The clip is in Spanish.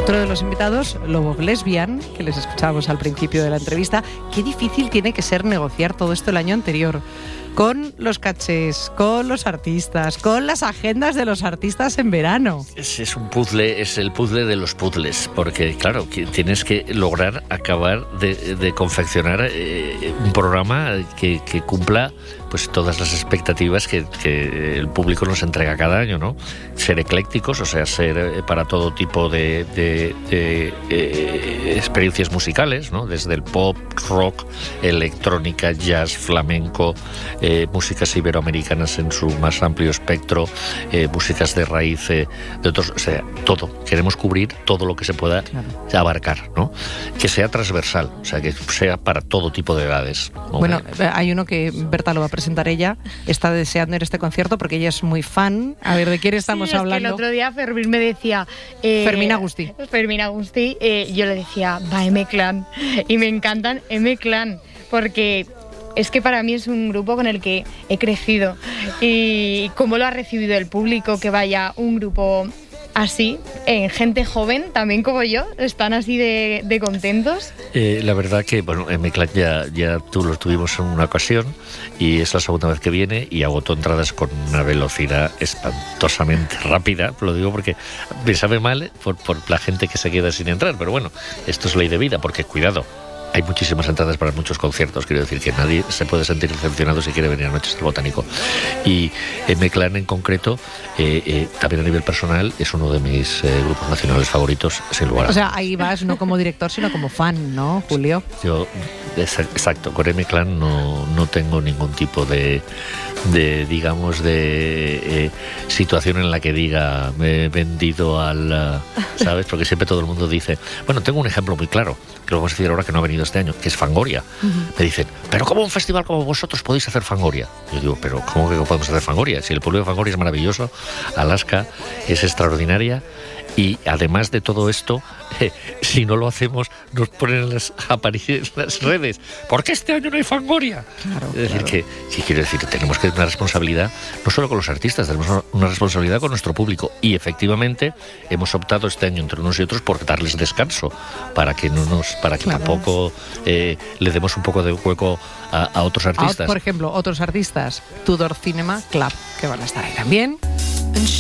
Otro de los invitados, Lobos Lesbian, que les escuchábamos al principio de la entrevista. Qué difícil tiene que ser negociar todo esto el año anterior, con los cachés, con los artistas, con las agendas de los artistas en verano. Es un puzzle, es el puzzle de los puzzles, porque claro, tienes que lograr acabar de confeccionar un programa que cumpla pues todas las expectativas que el público nos entrega cada año, ¿no? Ser eclécticos, o sea, ser para todo tipo de experiencias musicales, ¿no? Desde el pop, rock, electrónica, jazz, flamenco, músicas iberoamericanas en su más amplio espectro, músicas de raíz de otros, o sea, todo. Queremos cubrir todo lo que se pueda abarcar, ¿no? Que sea transversal, o sea, que sea para todo tipo de edades, ¿no? Bueno, hay uno que Berta lo va a presentar ella, está deseando ir a este concierto porque ella es muy fan. A ver, ¿de quién estamos hablando? Que el otro día Fermín me decía... Fermín Agustí. Yo le decía, va M-Clan, y me encantan M-Clan, porque... Es que para mí es un grupo con el que he crecido y cómo lo ha recibido el público, que vaya un grupo así, gente joven, también como yo, están así de contentos. La verdad que, bueno, M-Clan ya lo tuvimos en una ocasión y es la segunda vez que viene y agotó entradas con una velocidad espantosamente rápida. Lo digo porque me sabe mal por la gente que se queda sin entrar, pero bueno, esto es ley de vida, porque cuidado. Hay muchísimas entradas para muchos conciertos, quiero decir que nadie se puede sentir decepcionado si quiere venir a Noches del Botánico. Y M-Clan en concreto, también a nivel personal, es uno de mis grupos nacionales favoritos, sin lugar a dudas. O sea, ahí vas no como director, sino como fan, ¿no, Julio? Yo, exacto, con M-Clan no tengo ningún tipo de situación en la que diga me he vendido al... ¿Sabes? Porque siempre todo el mundo dice... Bueno, tengo un ejemplo muy claro, que lo vamos a decir ahora que no ha venido este año, que es Fangoria. Me dicen, pero ¿cómo un festival como vosotros podéis hacer Fangoria? Yo digo, pero ¿cómo que podemos hacer Fangoria? Si el pueblo de Fangoria es maravilloso, Alaska es extraordinaria, y además de todo esto, si no lo hacemos, nos ponen en las redes. ¿Por qué este año no hay Fangoria? Claro, es decir, que quiero decir, tenemos que tener una responsabilidad, no solo con los artistas, tenemos una responsabilidad con nuestro público. Y efectivamente, hemos optado este año entre unos y otros por darles descanso, para que tampoco le demos un poco de hueco a otros artistas. Por ejemplo, otros artistas, Tudor Cinema Club, que van a estar ahí también.